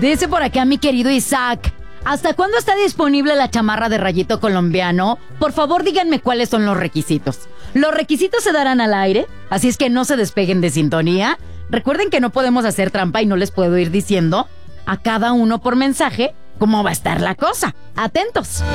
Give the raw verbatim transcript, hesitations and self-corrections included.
Dice por acá mi querido Isaac, ¿hasta cuándo está disponible la chamarra de rayito colombiano? Por favor, díganme cuáles son los requisitos. Los requisitos se darán al aire, así es que no se despeguen de sintonía. Recuerden que no podemos hacer trampa y no les puedo ir diciendo a cada uno por mensaje cómo va a estar la cosa. Atentos.